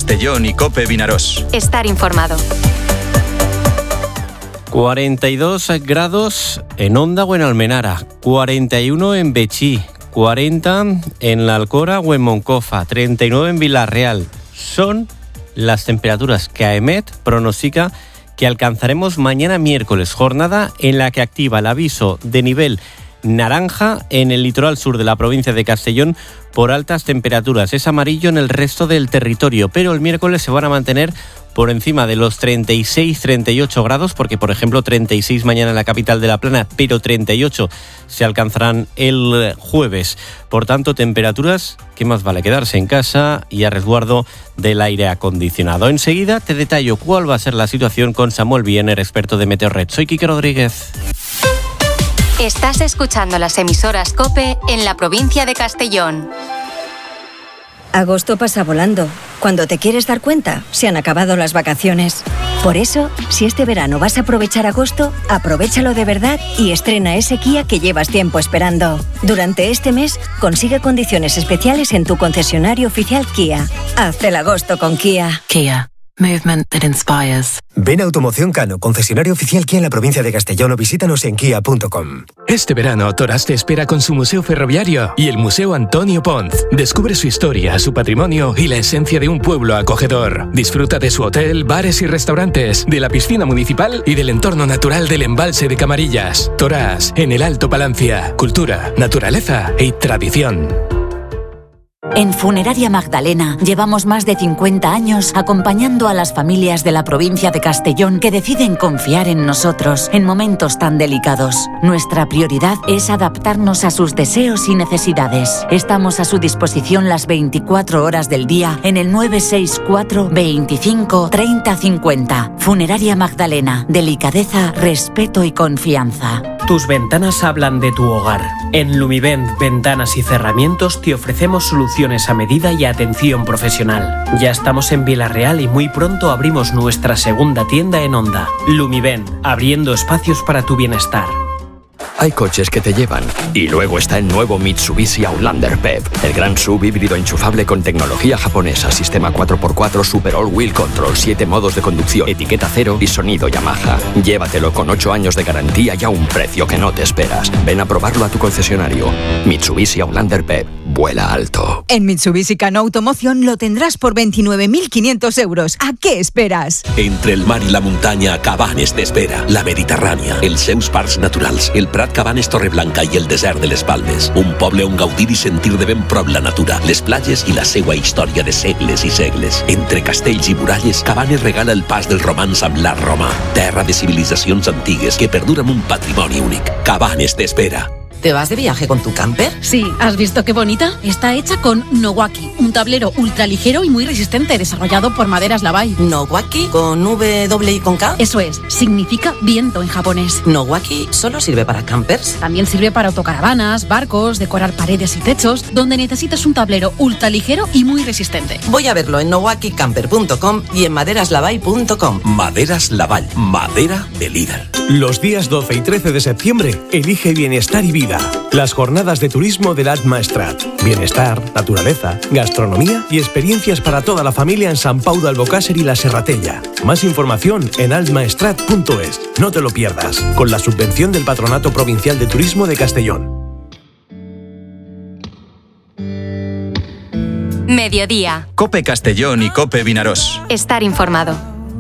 Castellón y COPE Vinaròs. Estar informado. 42 grados en Onda o en Almenara, 41 en Betxí, 40 en La Alcora o en Moncofa, 39 en Villarreal. Son las temperaturas que AEMET pronostica que alcanzaremos mañana miércoles, jornada en la que activa el aviso de nivel naranja en el litoral sur de la provincia de Castellón por altas temperaturas. Es amarillo en el resto del territorio, pero el miércoles se van a mantener por encima de los 36-38 grados, porque por ejemplo 36 mañana en la capital de La Plana, pero 38 se alcanzarán el jueves. Por tanto, temperaturas que más vale quedarse en casa y a resguardo del aire acondicionado. Enseguida te detallo cuál va a ser la situación con Samuel Biener, experto de Meteorred. Soy Quique Rodríguez. Estás escuchando las emisoras COPE en la provincia de Castellón. Agosto pasa volando. Cuando te quieres dar cuenta, se han acabado las vacaciones. Por eso, si este verano vas a aprovechar agosto, aprovéchalo de verdad y estrena ese Kia que llevas tiempo esperando. Durante este mes, consigue condiciones especiales en tu concesionario oficial Kia. Haz el agosto con Kia. Kia. Movement that inspires. Ven a Automoción Cano, concesionario oficial Kia en la provincia de Castellón, o visítanos en kia.com. Este verano, Torás te espera con su museo ferroviario y el Museo Antonio Ponz. Descubre su historia, su patrimonio y la esencia de un pueblo acogedor. Disfruta de su hotel, bares y restaurantes, de la piscina municipal y del entorno natural del embalse de Camarillas. Torás, en el Alto Palancia. Cultura, naturaleza y tradición. En Funeraria Magdalena llevamos más de 50 años acompañando a las familias de la provincia de Castellón que deciden confiar en nosotros en momentos tan delicados. Nuestra prioridad es adaptarnos a sus deseos y necesidades. Estamos a su disposición las 24 horas del día en el 964 25 30 50. Funeraria Magdalena. Delicadeza, respeto y confianza. Tus ventanas hablan de tu hogar. En Lumivent Ventanas y Cerramientos te ofrecemos soluciones a medida y atención profesional. Ya estamos en Villarreal y muy pronto abrimos nuestra segunda tienda en Onda. Lumivent, abriendo espacios para tu bienestar. Hay coches que te llevan. Y luego está el nuevo Mitsubishi Outlander PHEV, el gran SUV híbrido enchufable con tecnología japonesa, sistema 4x4 Super All-Wheel Control, 7 modos de conducción, etiqueta cero y sonido Yamaha. Llévatelo con 8 años de garantía y a un precio que no te esperas. Ven a probarlo a tu concesionario. Mitsubishi Outlander PHEV. Vuela alto. En Mitsubishi Cano Automoción lo tendrás por 29.500 euros. ¿A qué esperas? Entre el mar y la muntanya, Cabanes t'espera. La Mediterrània, els seus parcs naturals, el Prat Cabanes Torreblanca i el desert de les Palmes. Un poble on gaudir i sentir de ben prop la natura, les platges i la seua història de segles i segles. Entre castells i muralles, Cabanes regala el pas del romans amb l'art romà. Terra de civilitzacions antigues que perduren un patrimoni únic. Cabanes t'espera. ¿Te vas de viaje con tu camper? Sí, ¿has visto qué bonita? Está hecha con Nowaki, un tablero ultraligero y muy resistente, desarrollado por Maderas Lavai. ¿Nowaki? ¿Con W y con K? Eso es, significa viento en japonés. ¿Nowaki solo sirve para campers? También sirve para autocaravanas, barcos, decorar paredes y techos, donde necesitas un tablero ultraligero y muy resistente. Voy a verlo en nowakicamper.com y en maderaslavai.com. Maderas Lavall, madera de líder. Los días 12 y 13 de septiembre, elige bienestar y vida. Las jornadas de turismo del Alt Maestrat. Bienestar, naturaleza, gastronomía y experiencias para toda la familia en Sant Pau d'Albocàsser y la Serratella. Más información en altmaestrat.es. No te lo pierdas, con la subvención del Patronato Provincial de Turismo de Castellón. Mediodía. COPE Castellón y COPE Vinaròs. Estar informado.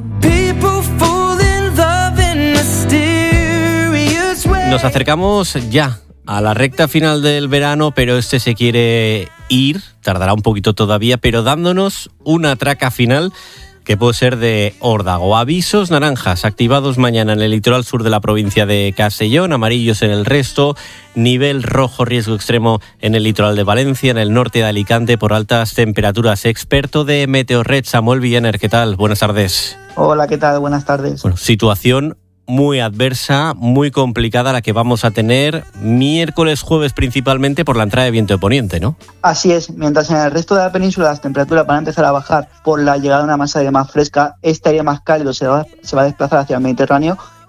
Nos acercamos ya a la recta final del verano, pero este se quiere ir, tardará un poquito todavía, pero dándonos una traca final que puede ser de órdago. Avisos naranjas activados mañana en el litoral sur de la provincia de Castellón, amarillos en el resto, nivel rojo, riesgo extremo en el litoral de Valencia, en el norte de Alicante por altas temperaturas. Experto de Meteorred, Samuel Biener, ¿qué tal? Buenas tardes. Hola, ¿qué tal? Buenas tardes. Bueno, situación muy adversa, muy complicada la que vamos a tener miércoles, jueves principalmente por la entrada de viento de poniente, ¿no? Así es, mientras en el resto de la península las temperaturas van a empezar a bajar por la llegada de una masa de aire más fresca, este aire más cálido se va a desplazar hacia el Mediterráneo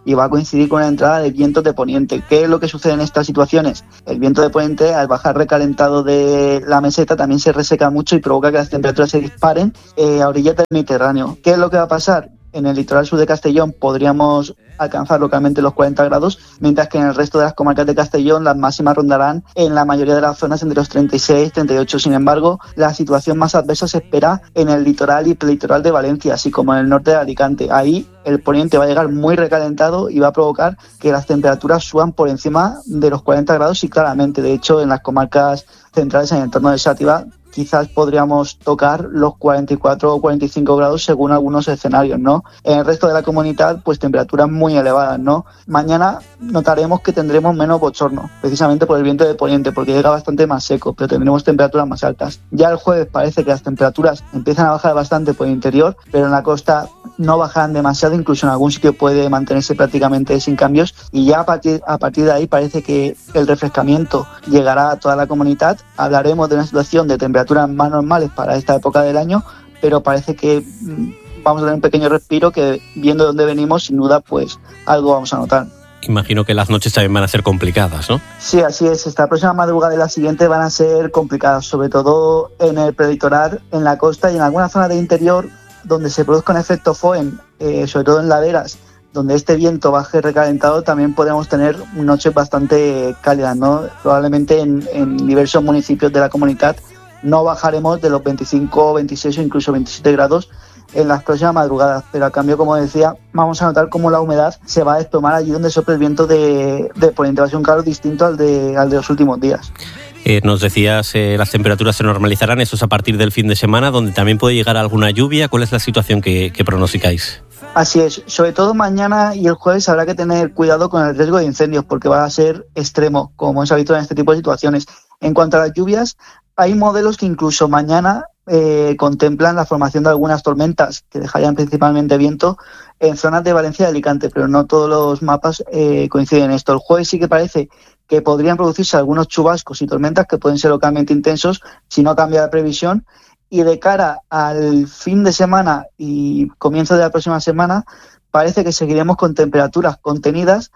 y va a coincidir con la entrada de vientos de poniente. ¿Qué es lo que sucede en estas situaciones? El viento de poniente, al bajar recalentado de la meseta, también se reseca mucho y provoca que las temperaturas se disparen a orillas del Mediterráneo. ¿Qué es lo que va a pasar? En el litoral sur de Castellón podríamos alcanzar localmente los 40 grados, mientras que en el resto de las comarcas de Castellón las máximas rondarán en la mayoría de las zonas entre los 36 y 38. Sin embargo, la situación más adversa se espera en el litoral y prelitoral de Valencia, así como en el norte de Alicante. Ahí el poniente va a llegar muy recalentado y va a provocar que las temperaturas suban por encima de los 40 grados y claramente. De hecho, en las comarcas centrales, en el entorno de Xàtiva, quizás podríamos tocar los 44 o 45 grados según algunos escenarios, ¿no? En el resto de la comunidad, pues temperaturas muy elevadas, ¿no? Mañana notaremos que tendremos menos bochorno, precisamente por el viento de poniente, porque llega bastante más seco, pero tendremos temperaturas más altas. Ya el jueves parece que las temperaturas empiezan a bajar bastante por el interior, pero en la costa no bajan demasiado, incluso en algún sitio puede mantenerse prácticamente sin cambios, y ya a partir de ahí parece que el refrescamiento llegará a toda la comunidad. Hablaremos de una situación de temperaturas más normales para esta época del año, pero parece que vamos a tener un pequeño respiro que, viendo de dónde venimos, sin duda, pues algo vamos a notar. Imagino que las noches también van a ser complicadas, ¿no? Sí, así es. Esta próxima madrugada y la siguiente van a ser complicadas, sobre todo en el preditoral, en la costa y en algunas zonas de interior donde se produzca un efecto FOEN, sobre todo en laderas, donde este viento baje recalentado, también podemos tener noches bastante cálidas, ¿no? Probablemente en diversos municipios de la comunidad no bajaremos de los 25, 26 o incluso 27 grados en las próximas madrugadas, pero a cambio, como decía, vamos a notar cómo la humedad se va a desplomar allí donde sopla el viento de poniente. Va a ser un calor distinto al de los últimos días. Nos decías, las temperaturas se normalizarán, eso es a partir del fin de semana, donde también puede llegar alguna lluvia. ¿Cuál es la situación que pronosticáis? Así es, sobre todo mañana y el jueves habrá que tener cuidado con el riesgo de incendios, porque va a ser extremo, como es habitual en este tipo de situaciones. En cuanto a las lluvias, hay modelos que incluso mañana contemplan la formación de algunas tormentas que dejarían principalmente viento en zonas de Valencia y Alicante, pero no todos los mapas coinciden en esto. El jueves sí que parece que podrían producirse algunos chubascos y tormentas que pueden ser localmente intensos si no cambia la previsión. Y de cara al fin de semana y comienzo de la próxima semana, parece que seguiremos con temperaturas contenidas.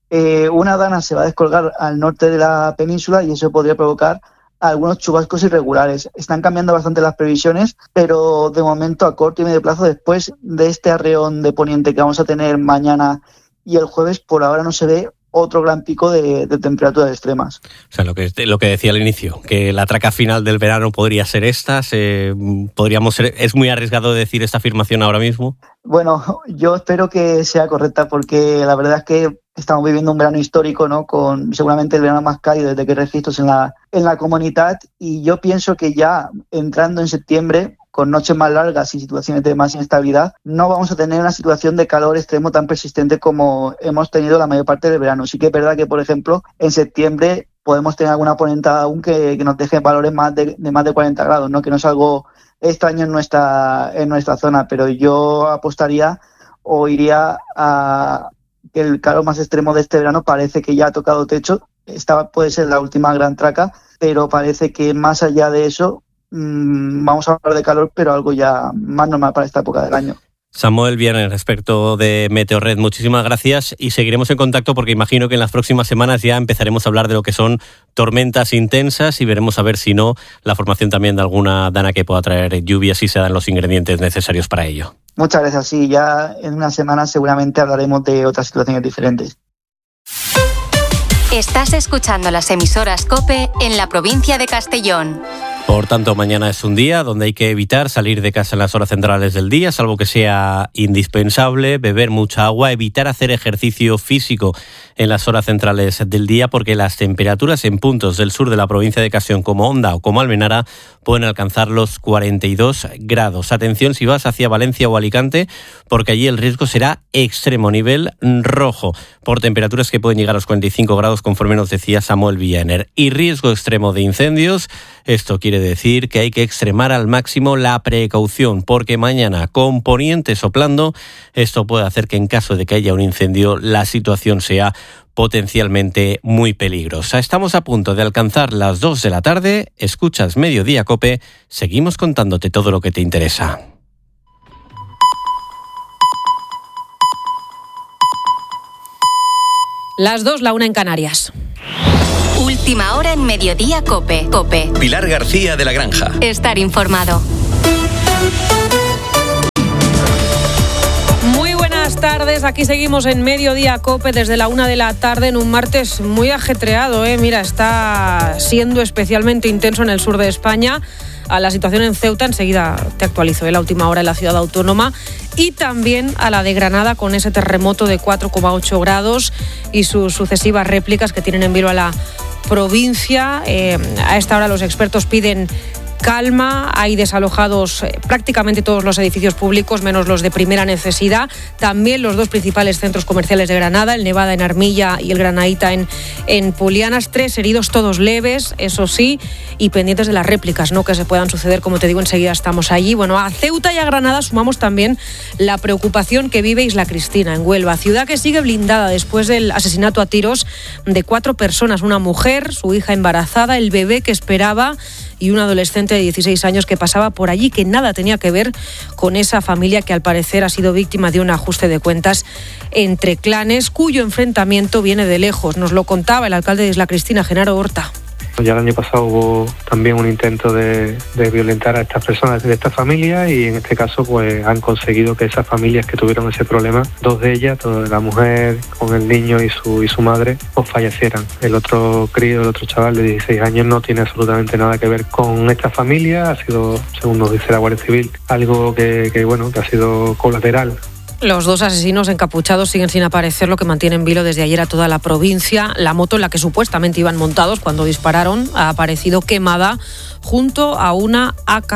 Una dana se va a descolgar al norte de la península y eso podría provocar algunos chubascos irregulares. Están cambiando bastante las previsiones, pero de momento a corto y medio plazo, después de este arreón de poniente que vamos a tener mañana y el jueves, por ahora no se ve otro gran pico de temperaturas extremas. O sea, lo que decía al inicio, que la traca final del verano podría ser esta, es muy arriesgado decir esta afirmación ahora mismo. Bueno, yo espero que sea correcta, porque la verdad es que estamos viviendo un verano histórico, ¿no? Con seguramente el verano más cálido desde que hay registros en la comunidad, y yo pienso que ya entrando en septiembre, con noches más largas y situaciones de más inestabilidad, no vamos a tener una situación de calor extremo tan persistente como hemos tenido la mayor parte del verano. Sí que es verdad que, por ejemplo, en septiembre podemos tener alguna ponentada aún que nos deje valores de más de 40 grados, ¿no? Que no es algo extraño en nuestra zona, pero yo apostaría o iría a que el calor más extremo de este verano parece que ya ha tocado techo. Esta puede ser la última gran traca, pero parece que más allá de eso vamos a hablar de calor, pero algo ya más normal para esta época del año. Samuel Viernes, experto de Meteorred, muchísimas gracias y seguiremos en contacto porque imagino que en las próximas semanas ya empezaremos a hablar de lo que son tormentas intensas y veremos a ver si no la formación también de alguna dana que pueda traer lluvias si se dan los ingredientes necesarios para ello. Muchas gracias, sí, ya en una semana seguramente hablaremos de otras situaciones diferentes. Estás escuchando las emisoras COPE en la provincia de Castellón. Por tanto, mañana es un día donde hay que evitar salir de casa en las horas centrales del día, salvo que sea indispensable, beber mucha agua, evitar hacer ejercicio físico en las horas centrales del día, porque las temperaturas en puntos del sur de la provincia de Castellón, como Onda o como Almenara, pueden alcanzar los 42 grados. Atención si vas hacia Valencia o Alicante, porque allí el riesgo será extremo, nivel rojo, por temperaturas que pueden llegar a los 45 grados, conforme nos decía Samuel Vierner. Y riesgo extremo de incendios. Esto quiere decir que hay que extremar al máximo la precaución, porque mañana, con poniente soplando, esto puede hacer que en caso de que haya un incendio, la situación sea potencialmente muy peligrosa. Estamos a punto de alcanzar las 2 de la tarde, escuchas Mediodía COPE, seguimos contándote todo lo que te interesa. Las 2, la 1 en Canarias. Última hora en Mediodía COPE. Pilar García de la Granja. Estar informado. Muy buenas tardes, aquí seguimos en Mediodía COPE desde la 1 de la tarde en un martes muy ajetreado, Mira, está siendo especialmente intenso en el sur de España. A la situación en Ceuta, enseguida te actualizo la última hora en la ciudad autónoma, y también a la de Granada con ese terremoto de 4,8 grados y sus sucesivas réplicas que tienen en vilo a la provincia. A esta hora los expertos piden calma, hay desalojados prácticamente todos los edificios públicos, menos los de primera necesidad. También los dos principales centros comerciales de Granada, el Nevada en Armilla y el Granaíta en Polianas. 3 heridos, todos leves, eso sí, y pendientes de las réplicas, ¿no?, que se puedan suceder. Como te digo, enseguida estamos allí. Bueno, a Ceuta y a Granada sumamos también la preocupación que vive Isla Cristina, en Huelva, ciudad que sigue blindada después del asesinato a tiros de 4 personas, una mujer, su hija embarazada, el bebé que esperaba y un adolescente de 16 años que pasaba por allí, que nada tenía que ver con esa familia que al parecer ha sido víctima de un ajuste de cuentas entre clanes, cuyo enfrentamiento viene de lejos. Nos lo contaba el alcalde de Isla Cristina, Genaro Horta. Ya el año pasado hubo también un intento de violentar a estas personas de esta familia, y en este caso pues han conseguido que esas familias que tuvieron ese problema, 2 de ellas, la mujer con el niño y su madre, pues fallecieran. El otro crío, el otro chaval de 16 años no tiene absolutamente nada que ver con esta familia, ha sido, según nos dice la Guardia Civil, algo que ha sido colateral. Los 2 asesinos encapuchados siguen sin aparecer, lo que mantiene en vilo desde ayer a toda la provincia. La moto en la que supuestamente iban montados cuando dispararon ha aparecido quemada junto a una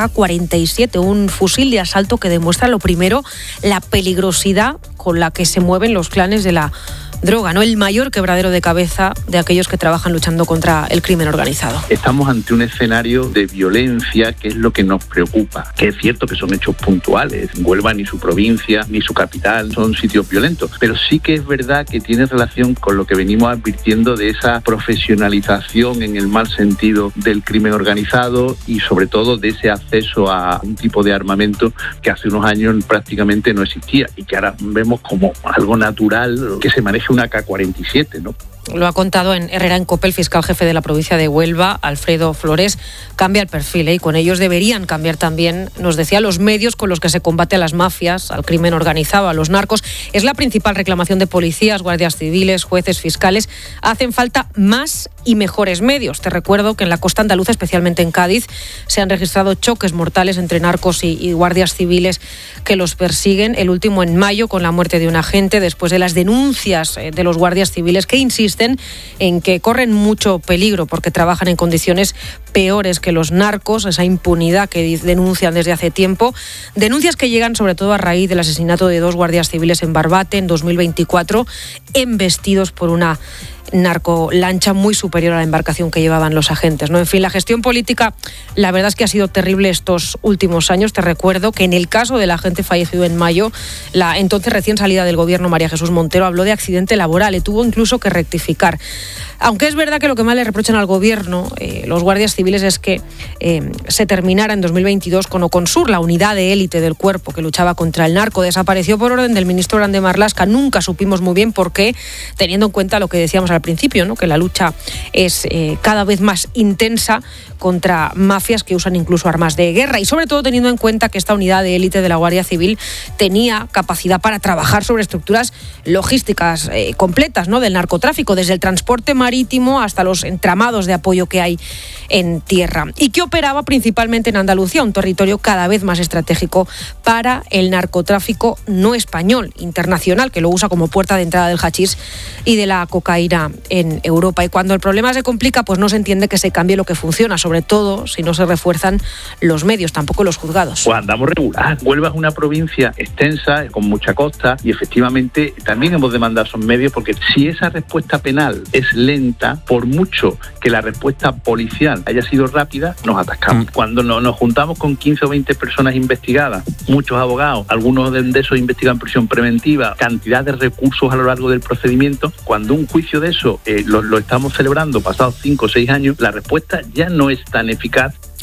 AK-47, un fusil de asalto que demuestra, lo primero, la peligrosidad con la que se mueven los clanes de la droga, ¿no? El mayor quebradero de cabeza de aquellos que trabajan luchando contra el crimen organizado. Estamos ante un escenario de violencia que es lo que nos preocupa, que es cierto que son hechos puntuales. Huelva, ni su provincia, ni su capital son sitios violentos, pero sí que es verdad que tiene relación con lo que venimos advirtiendo de esa profesionalización en el mal sentido del crimen organizado, y sobre todo de ese acceso a un tipo de armamento que hace unos años prácticamente no existía y que ahora vemos como algo natural que se maneje una AK-47, ¿no? Lo ha contado en Herrera en COPE el fiscal jefe de la provincia de Huelva, Alfredo Flores. Cambia el perfil, y con ellos deberían cambiar también, nos decía, los medios con los que se combate a las mafias, al crimen organizado, a los narcos. Es la principal reclamación de policías, guardias civiles, jueces, fiscales. Hacen falta más y mejores medios. Te recuerdo que en la costa andaluza, especialmente en Cádiz, se han registrado choques mortales entre narcos y guardias civiles que los persiguen. El último en mayo, con la muerte de un agente, después de las denuncias de los guardias civiles que insisten en que corren mucho peligro porque trabajan en condiciones peores que los narcos, esa impunidad que denuncian desde hace tiempo. Denuncias que llegan sobre todo a raíz del asesinato de 2 guardias civiles en Barbate en 2024, embestidos por una narcolancha muy superior a la embarcación que llevaban los agentes, ¿no? En fin, la gestión política, la verdad es que ha sido terrible estos últimos años. Te recuerdo que en el caso del agente fallecido en mayo, la entonces recién salida del gobierno, María Jesús Montero, habló de accidente laboral y tuvo incluso que rectificar. Aunque es verdad que lo que más le reprochan al gobierno, los guardias civiles, es que se terminara en 2022 con Oconsur, la unidad de élite del cuerpo que luchaba contra el narco. Desapareció por orden del ministro Grande Marlaska. Nunca supimos muy bien por qué, teniendo en cuenta lo que decíamos al principio, ¿no?, que la lucha es cada vez más intensa contra mafias que usan incluso armas de guerra, y sobre todo teniendo en cuenta que esta unidad de élite de la Guardia Civil tenía capacidad para trabajar sobre estructuras logísticas completas, ¿no?, del narcotráfico, desde el transporte marítimo hasta los entramados de apoyo que hay en tierra, y que operaba principalmente en Andalucía, un territorio cada vez más estratégico para el narcotráfico no español, internacional, que lo usa como puerta de entrada del hachís y de la cocaína en Europa. Y cuando el problema se complica, pues no se entiende que se cambie lo que funciona, sobre todo si no se refuerzan los medios, tampoco los juzgados. Pues andamos regular. Huelva es una provincia extensa, con mucha costa, y efectivamente también hemos demandado esos medios, porque si esa respuesta penal es lenta, por mucho que la respuesta policial haya sido rápida, nos atascamos. Cuando nos juntamos con 15 o 20 personas investigadas, muchos abogados, algunos de esos investigan prisión preventiva, cantidad de recursos a lo largo del procedimiento, cuando un juicio de eso lo estamos celebrando pasados 5 o 6 años, la respuesta ya no es tan eficaz.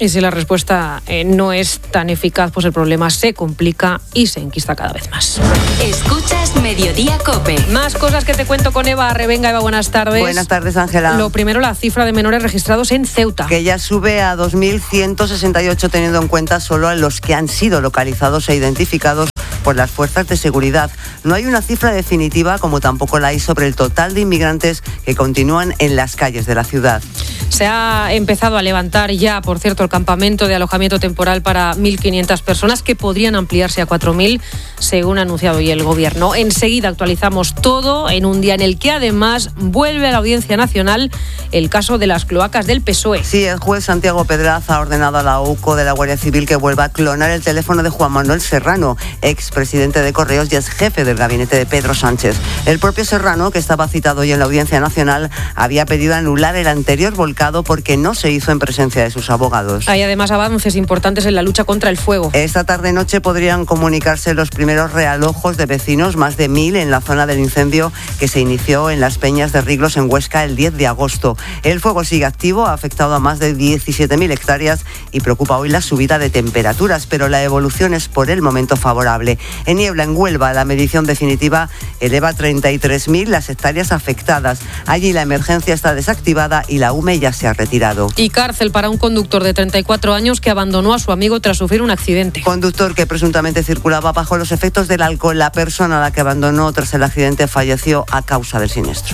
Y si la respuesta no es tan eficaz, pues el problema se complica y se enquista cada vez más. Escuchas Mediodía COPE. Más cosas que te cuento con Eva Revenga. Eva, buenas tardes. Buenas tardes, Ángela. Lo primero, la cifra de menores registrados en Ceuta. Que ya sube a 2.168, teniendo en cuenta solo a los que han sido localizados e identificados por las fuerzas de seguridad. No hay una cifra definitiva, como tampoco la hay sobre el total de inmigrantes que continúan en las calles de la ciudad. Se ha empezado a levantar ya, por cierto, el campamento de alojamiento temporal para 1.500 personas, que podrían ampliarse a 4.000, según ha anunciado hoy el Gobierno. Enseguida actualizamos todo en un día en el que además vuelve a la Audiencia Nacional el caso de las cloacas del PSOE. Sí, el juez Santiago Pedraz ha ordenado a la UCO de la Guardia Civil que vuelva a clonar el teléfono de Juan Manuel Serrano, expresidente de Correos y ex jefe del gabinete de Pedro Sánchez. El propio Serrano, que estaba citado hoy en la Audiencia Nacional, había pedido anular el anterior volcado porque no se hizo en presencia de sus abogados. Hay además avances importantes en la lucha contra el fuego. Esta tarde-noche podrían comunicarse los primeros realojos de vecinos, más de 1.000 en la zona del incendio que se inició en las Peñas de Riglos en Huesca el 10 de agosto. El fuego sigue activo, ha afectado a más de 17.000 hectáreas y preocupa hoy la subida de temperaturas, pero la evolución es por el momento favorable. En Niebla, en Huelva, la medición definitiva eleva a 33.000 las hectáreas afectadas. Allí la emergencia está desactivada y la UME ya se ha retirado. Y cárcel para un conductor de 34 años que abandonó a su amigo tras sufrir un accidente. Conductor que presuntamente circulaba bajo los efectos del alcohol. La persona a la que abandonó tras el accidente falleció a causa del siniestro.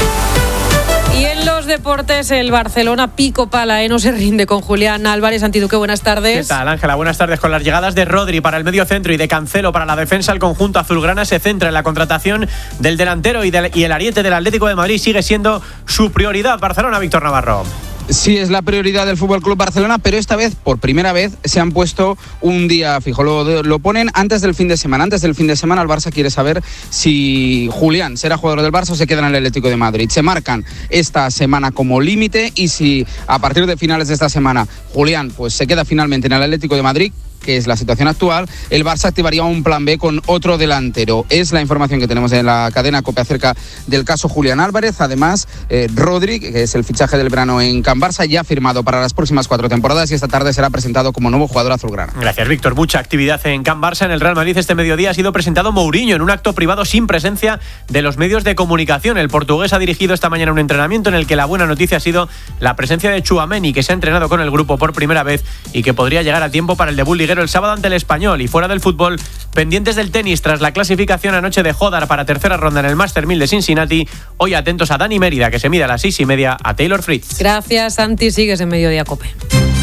Y en los deportes, el Barcelona pico pala, no se rinde con Julián Álvarez. Antiduque, buenas tardes. ¿Qué tal, Ángela? Buenas tardes. Con las llegadas de Rodri para el medio centro y de Cancelo para la defensa, el conjunto azulgrana se centra en la contratación del delantero y el ariete del Atlético de Madrid sigue siendo su prioridad. Barcelona, Víctor Navarro. Sí, es la prioridad del FC Barcelona, pero esta vez, por primera vez, se han puesto un día fijo. Lo ponen antes del fin de semana. Antes del fin de semana, el Barça quiere saber si Julián será jugador del Barça o se queda en el Atlético de Madrid. Se marcan esta semana como límite y si a partir de finales de esta semana Julián pues se queda finalmente en el Atlético de Madrid, que es la situación actual, el Barça activaría un plan B con otro delantero. Es la información que tenemos en la cadena COPE acerca del caso Julián Álvarez. Además, Rodri, que es el fichaje del verano en Can Barça, ya ha firmado para las próximas 4 temporadas y esta tarde será presentado como nuevo jugador azulgrana. Gracias, Víctor. Mucha actividad en Can Barça. En el Real Madrid este mediodía ha sido presentado Mourinho en un acto privado sin presencia de los medios de comunicación. El portugués ha dirigido esta mañana un entrenamiento en el que la buena noticia ha sido la presencia de Tchouaméni, que se ha entrenado con el grupo por primera vez y que podría llegar a tiempo para el debut liguero el sábado ante el Español. Y fuera del fútbol, pendientes del tenis tras la clasificación anoche de Hodar para tercera ronda en el Master 1000 de Cincinnati. Hoy atentos a Dani Mérida, que se mide a las 6:30 a Taylor Fritz. Gracias, Santi. Sigues en Mediodía COPE.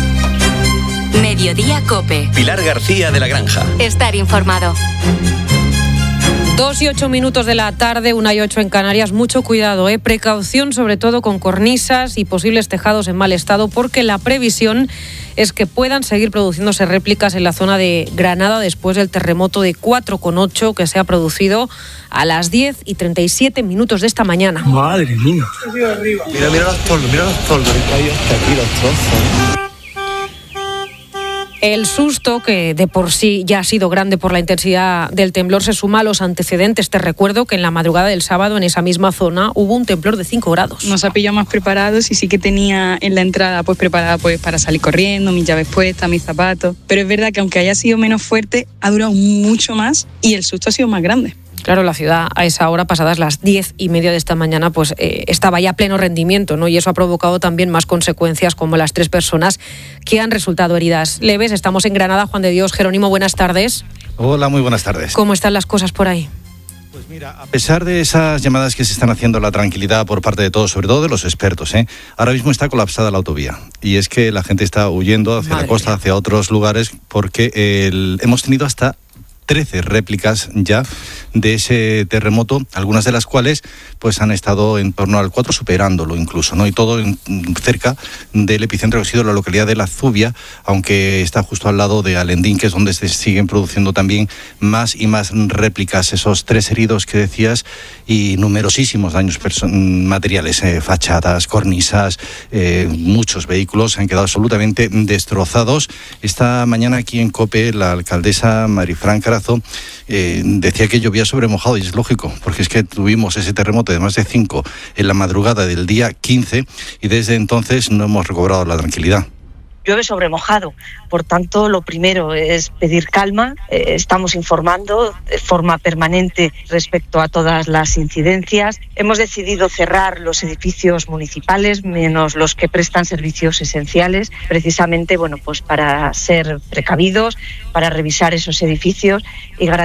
Mediodía COPE. Pilar García de la Granja. Estar informado. 2:08 de la tarde, 1:08 en Canarias. Mucho cuidado, precaución sobre todo con cornisas y posibles tejados en mal estado, porque la previsión es que puedan seguir produciéndose réplicas en la zona de Granada después del terremoto de 4,8 que se ha producido a las 10:37 de esta mañana. Madre mía. Mira los toldos, hay hasta aquí los trozos. El susto, que de por sí ya ha sido grande por la intensidad del temblor, se suma a los antecedentes. Te recuerdo que en la madrugada del sábado en esa misma zona hubo un temblor de 5 grados. Nos ha pillado más preparados y sí que tenía en la entrada pues preparada pues para salir corriendo, mis llaves puestas, mis zapatos. Pero es verdad que aunque haya sido menos fuerte, ha durado mucho más y el susto ha sido más grande. Claro, la ciudad a esa hora, pasadas las 10:30 de esta mañana, pues estaba ya a pleno rendimiento, ¿no? Y eso ha provocado también más consecuencias, como las 3 personas que han resultado heridas leves. Estamos en Granada. Juan de Dios, Jerónimo, buenas tardes. Hola, muy buenas tardes. ¿Cómo están las cosas por ahí? Pues mira, a pesar de esas llamadas que se están haciendo a la tranquilidad por parte de todos, sobre todo de los expertos, ahora mismo está colapsada la autovía. Y es que la gente está huyendo hacia la costa, hacia otros lugares, porque hemos tenido hasta 13 réplicas ya de ese terremoto, algunas de las cuales pues han estado en torno al 4, superándolo incluso, ¿no? Y todo cerca del epicentro, que ha sido la localidad de La Zubia, aunque está justo al lado de Alendín, que es donde se siguen produciendo también más y más réplicas. Esos 3 heridos que decías y numerosísimos daños materiales, fachadas, cornisas, muchos vehículos han quedado absolutamente destrozados. Esta mañana aquí en COPE la alcaldesa Marifran Carazo decía que llovía sobre mojado, y es lógico, porque es que tuvimos ese terremoto de más de 5 en la madrugada del día 15 y desde entonces no hemos recobrado la tranquilidad. llueve sobre mojado. Por tanto, lo primero es pedir calma. Estamos informando de forma permanente respecto a todas las incidencias. Hemos decidido cerrar los edificios municipales, menos los que prestan servicios esenciales, precisamente, pues para ser precavidos, para revisar esos edificios y garantizar